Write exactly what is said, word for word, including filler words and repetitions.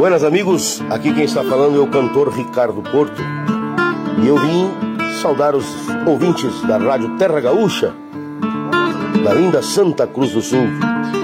Buenas amigos, aqui quem está falando é o cantor Ricardo Porto. E eu vim saudar os ouvintes da Rádio Terra Gaúcha, da linda Santa Cruz do Sul.